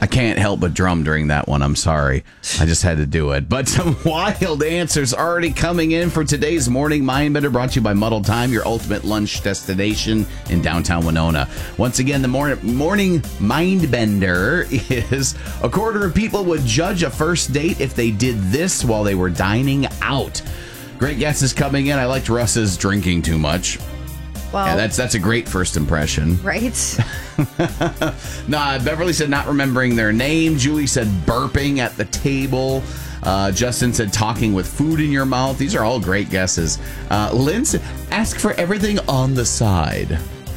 I can't help but drum during that one. I'm sorry. I just had to do it. But some wild answers already coming in for today's Morning Mindbender, brought to you by Muddle Time, your ultimate lunch destination in downtown Winona. Once again, the Morning Mindbender is a quarter of people would judge a first date if they did this while they were dining out. Great guesses coming in. I liked Russ's drinking too much. Well, yeah, that's a great first impression. Right? Beverly said not remembering their name. Julie said burping at the table. Justin said talking with food in your mouth. These are all great guesses. Lynn said ask for everything on the side.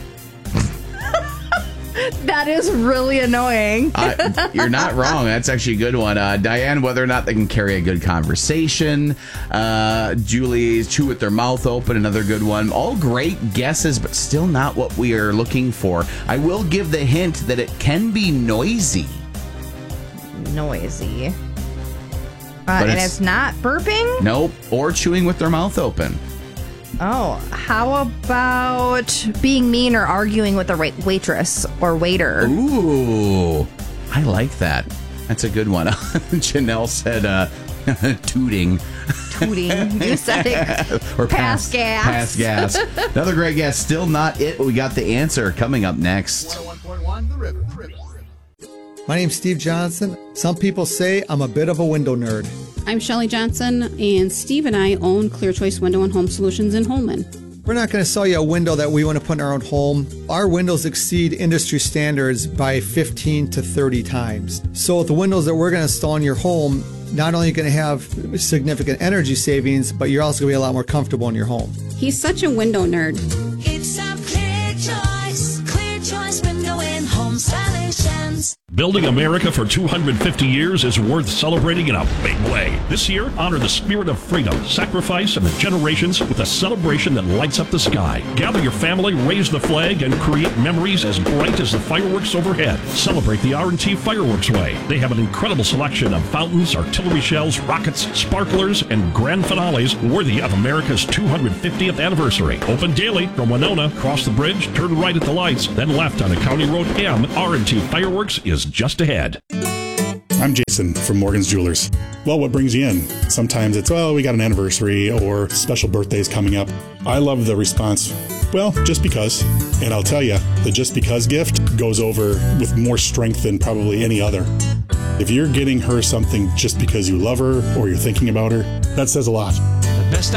That is really annoying. You're not wrong. That's actually a good one. Diane, whether or not they can carry a good conversation. Julie's chew with their mouth open. Another good one. All great guesses, but still not what we are looking for. I will give the hint that it can be noisy. Noisy. And it's not burping? Nope. Or chewing with their mouth open. Oh, how about being mean or arguing with a waitress or waiter? Ooh, I like that. That's a good one. Janelle said tooting. Tooting. You said it. Or pass gas. Pass gas. Another great guess. Still not it, but we got the answer coming up next. 101.1 The River. My name's Steve Johnson. Some people say I'm a bit of a window nerd. I'm Shelley Johnson, and Steve and I own Clear Choice Window and Home Solutions in Holman. We're not going to sell you a window that we want to put in our own home. Our windows exceed industry standards by 15 to 30 times. So with the windows that we're going to install in your home, not only are you going to have significant energy savings, but you're also going to be a lot more comfortable in your home. He's such a window nerd. It's a Clear Choice Window and Home Solutions. Building America for 250 years is worth celebrating in a big way. This year, honor the spirit of freedom, sacrifice, and the generations with a celebration that lights up the sky. Gather your family, raise the flag, and create memories as bright as the fireworks overhead. Celebrate the R&T Fireworks Way. They have an incredible selection of fountains, artillery shells, rockets, sparklers, and grand finales worthy of America's 250th anniversary. Open daily from Winona, cross the bridge, turn right at the lights, then left onto County Road M. R&T Fireworks is just ahead. I'm Jason from Morgan's Jewelers. Well, what brings you in? Sometimes it's, we got an anniversary or special birthdays coming up. I love the response, well, just because. And I'll tell you, the just because gift goes over with more strength than probably any other. If you're getting her something just because you love her or you're thinking about her, that says a lot.